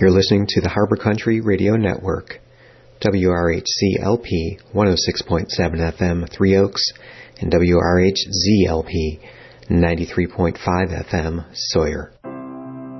You're listening to the Harbor Country Radio Network, WRHC-LP 106.7 FM, Three Oaks, and WRHZ-LP 93.5 FM, Sawyer.